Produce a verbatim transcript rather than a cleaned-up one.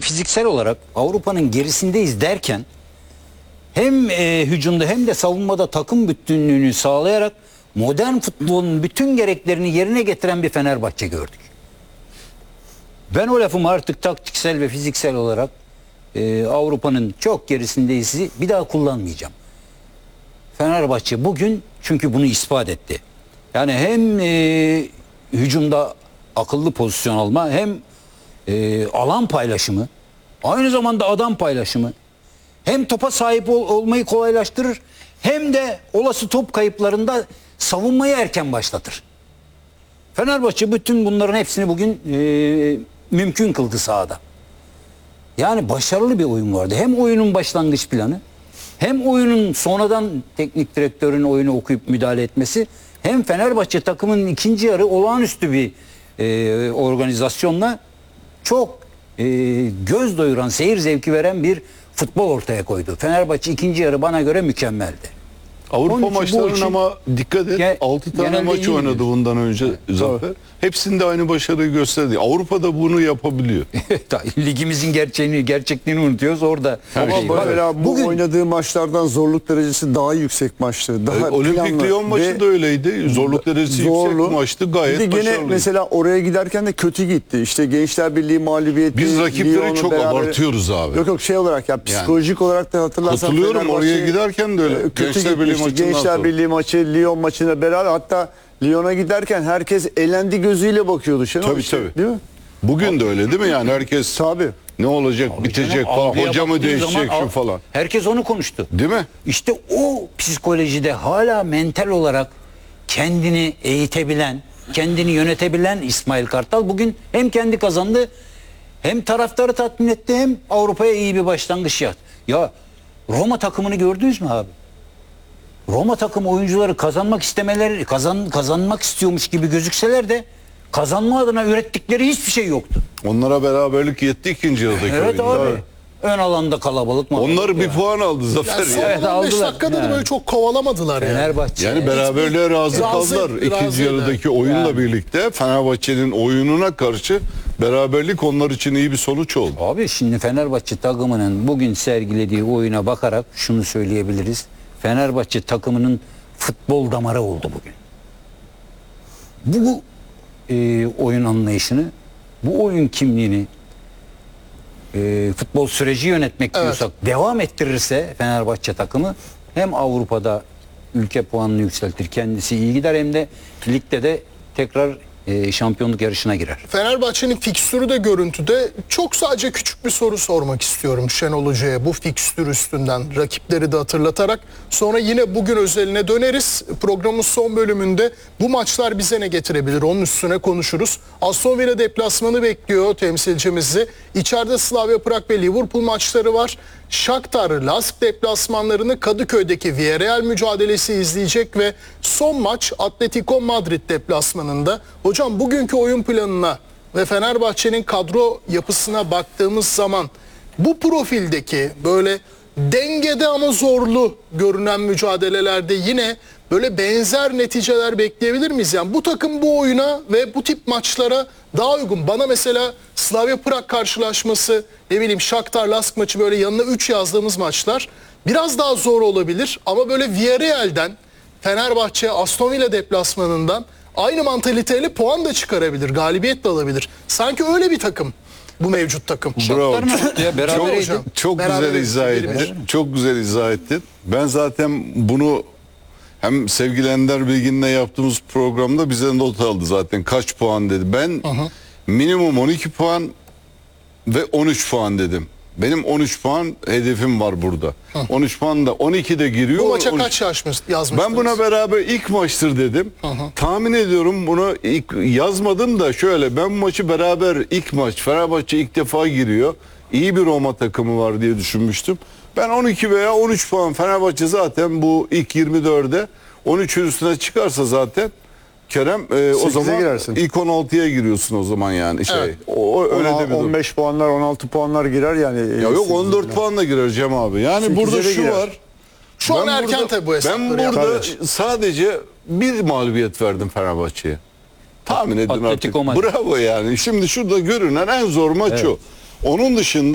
fiziksel olarak Avrupa'nın gerisindeyiz derken hem e, hücumda hem de savunmada takım bütünlüğünü sağlayarak modern futbolun bütün gereklerini yerine getiren bir Fenerbahçe gördük. Ben o lafımı artık taktiksel ve fiziksel olarak e, Avrupa'nın çok gerisindeyiz bir daha kullanmayacağım. Fenerbahçe bugün çünkü bunu ispat etti. Yani hem e, hücumda akıllı pozisyon alma hem e, alan paylaşımı, aynı zamanda adam paylaşımı, hem topa sahip ol, olmayı kolaylaştırır hem de olası top kayıplarında savunmayı erken başlatır. Fenerbahçe bütün bunların hepsini bugün e, mümkün kıldı sahada. Yani başarılı bir oyun vardı. Hem oyunun başlangıç planı, hem oyunun sonradan teknik direktörün oyunu okuyup müdahale etmesi, hem Fenerbahçe takımının ikinci yarı olağanüstü bir e, organizasyonla çok e, göz doyuran, seyir zevki veren bir futbol ortaya koydu. Fenerbahçe ikinci yarı bana göre mükemmeldi. Avrupa maçlarının ama dikkat et Ge- altı tane genelde maç iyi oynadı biliyorsun. bundan önce Zafer. Hepsinde aynı başarıyı gösterdi. Avrupa'da bunu yapabiliyor. Ligimizin gerçeğini, gerçekliğini unutuyoruz orada. Her Ama şey var. mesela bu Bugün- oynadığı maçlardan zorluk derecesi daha yüksek maçtı. Daha E, Olimpik planlı Lyon maçı ve da öyleydi. Zorluk derecesi zorlu. yüksek maçtı. Gayet Bir de gene başarılıydı. mesela oraya giderken de kötü gitti. İşte Gençler Birliği mağlubiyeti. Biz rakipleri Lyon'u çok beraber- abartıyoruz abi. Yok yok şey olarak ya psikolojik olarak da hatırlarsan Katılıyorum, oraya giderken de öyle. e, kötü Gençler Birliği gitmişti. maçından Gençler sonra. Birliği maçı, Lyon maçına beraber, hatta Lyon'a giderken herkes elendi gözüyle bakıyordu. Şenol Tabii, işte, tabii. Değil mi? Bugün de öyle değil mi? Yani herkes Tabii. ne olacak, bitecek Canım, falan, algıya hoca mı baktığın değişecek zaman şu al- falan. Herkes onu konuştu. Değil mi? İşte o psikolojide hala mental olarak kendini eğitebilen, kendini yönetebilen İsmail Kartal bugün hem kendi kazandı, hem taraftarı tatmin etti, hem Avrupa'ya iyi bir başlangıç yaptı. Ya Roma takımını gördünüz mü abi? Roma takım oyuncuları kazanmak istemeleri, kazan, kazanmak istiyormuş gibi gözükseler de kazanma adına ürettikleri hiçbir şey yoktu. Onlara beraberlik yetti ikinci yarıdaki Evet oyunda. abi. Ön alanda kalabalık mı? Onlar bir puan aldı Zafer. Yani son ya. Evet, on beş aldılar. dakikada da Yani. böyle çok kovalamadılar yani. Fenerbahçe. Yani beraberliğe razı Razı- kaldılar. İkinci razıydı. yarıdaki oyunla Yani. birlikte Fenerbahçe'nin oyununa karşı beraberlik onlar için iyi bir sonuç oldu. Abi şimdi Fenerbahçe takımının bugün sergilediği oyuna bakarak şunu söyleyebiliriz. Fenerbahçe takımının futbol damarı oldu bugün. Bu e, oyun anlayışını, bu oyun kimliğini e, futbol süreci yönetmek Evet. diyorsak devam ettirirse Fenerbahçe takımı hem Avrupa'da ülke puanını yükseltir, kendisi iyi gider, hem de ligde de tekrar e, şampiyonluk yarışına girer. Fenerbahçe'nin fikstürü de görüntüde. Çok sadece küçük bir soru sormak istiyorum Şenol Hoca'ya bu fikstür üstünden, rakipleri de hatırlatarak. Sonra yine bugün özeline döneriz. Programın son bölümünde bu maçlar bize ne getirebilir onun üstüne konuşuruz. Aston Villa deplasmanı bekliyor temsilcimizi. İçeride Slavia Prag ve Liverpool maçları var. Shakhtar Lask deplasmanlarını Kadıköy'deki Villarreal mücadelesi izleyecek ve son maç Atletico Madrid deplasmanında. Hocam bugünkü oyun planına ve Fenerbahçe'nin kadro yapısına baktığımız zaman bu profildeki böyle dengede ama zorlu görünen mücadelelerde yine böyle benzer neticeler bekleyebilir miyiz? Yani bu takım bu oyuna ve bu tip maçlara daha uygun. Bana mesela Slavia Prag karşılaşması, ne bileyim Shakhtar Lask maçı, böyle yanına üç yazdığımız maçlar biraz daha zor olabilir. Ama böyle Villarreal'den, Fenerbahçe, Aston Villa deplasmanından aynı mantaliteyle puan da çıkarabilir, galibiyet de alabilir. Sanki öyle bir takım bu mevcut takım. Bravo. Ya beraber hocam. Çok Beraber güzel izah bir- ettin. Çok güzel izah ettin. Ben zaten bunu hem sevgili Ender Bilgin'le yaptığımız programda bize not aldı zaten. Kaç puan dedi. Ben minimum on iki puan ve on üç puan dedim. Benim on üç puan hedefim var burada. on üç puan da on iki de giriyor. Bu maça on üç kaç yazmış, yazmıştınız? Ben buna beraber ilk maçtır dedim. Tahmin ediyorum bunu ilk yazmadım da şöyle, ben bu maçı beraber ilk maç, Fenerbahçe ilk defa giriyor. İyi bir Roma takımı var diye düşünmüştüm. Ben on iki veya on üç puan, Fenerbahçe zaten bu ilk yirmi dörde on üçün üstüne çıkarsa zaten Kerem e, o sekize zaman girersin. ilk on altıya giriyorsun o zaman yani şey. Evet. O, o öyle de bir durum. on beş puanlar, on altı puanlar girer yani. Ya yok, on dört puanla girer Cem abi. Yani sekize burada de şu girer. var. Şu an Ben erken burada- tabii bu hesapları. Ben yapmak. burada Tabii. sadece bir mağlubiyet verdim Fenerbahçe'ye. Tahmin edin Atletico artık. Madrid. Bravo yani. Şimdi şurada görünen en zor maç o. Onun dışında